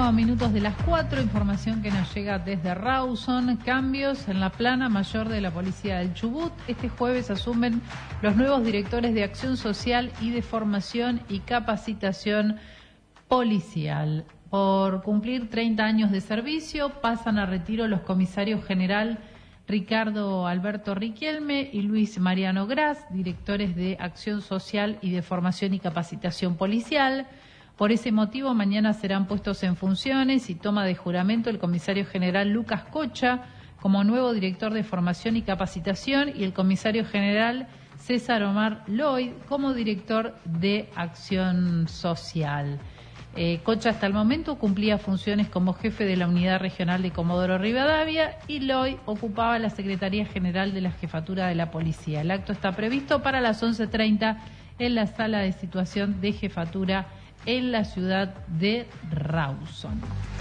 a minutos de las 4, información que nos llega desde Rawson. Cambios en la plana mayor de la Policía del Chubut. Este jueves asumen los nuevos directores de Acción Social y de Formación y Capacitación Policial. Por cumplir 30 años de servicio, pasan a retiro los comisarios general Ricardo Alberto Riquelme y Luis Mariano Gras, directores de Acción Social y de Formación y Capacitación Policial. Por ese motivo, mañana serán puestos en funciones y toma de juramento el comisario general Lucas Cocha como nuevo director de Formación y Capacitación y el comisario general César Omar Lloyd como director de Acción Social. Cocha hasta el momento cumplía funciones como jefe de la Unidad Regional de Comodoro Rivadavia y Lloyd ocupaba la Secretaría General de la Jefatura de la Policía. El acto está previsto para las 11:30 en la sala de situación de jefatura en la ciudad de Rawson.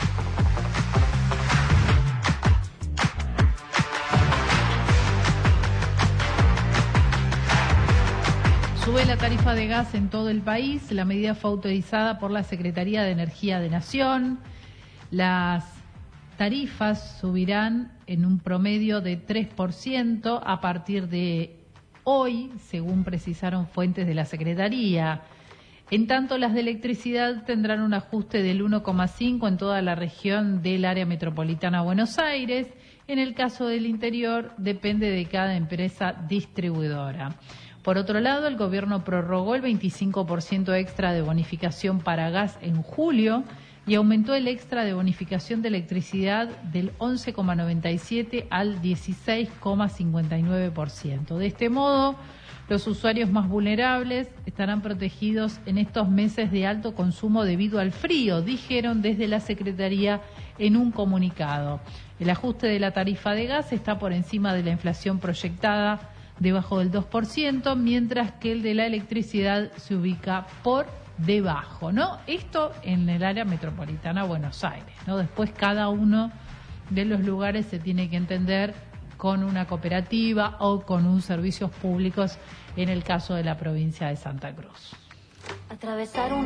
Sube la tarifa de gas en todo el país. La medida fue autorizada por la Secretaría de Energía de Nación. Las tarifas subirán en un promedio de 3% a partir de hoy, según precisaron fuentes de la Secretaría. En tanto, las de electricidad tendrán un ajuste del 1,5 en toda la región del área metropolitana de Buenos Aires. En el caso del interior, depende de cada empresa distribuidora. Por otro lado, el gobierno prorrogó el 25% extra de bonificación para gas en julio y aumentó el extra de bonificación de electricidad del 11,97 al 16,59%. De este modo, los usuarios más vulnerables estarán protegidos en estos meses de alto consumo debido al frío, dijeron desde la Secretaría en un comunicado. El ajuste de la tarifa de gas está por encima de la inflación proyectada, debajo del 2%, mientras que el de la electricidad se ubica por debajo, ¿no? Esto en el área metropolitana de Buenos Aires, ¿no? Después cada uno de los lugares se tiene que entender con una cooperativa o con un servicios públicos en el caso de la provincia de Santa Cruz.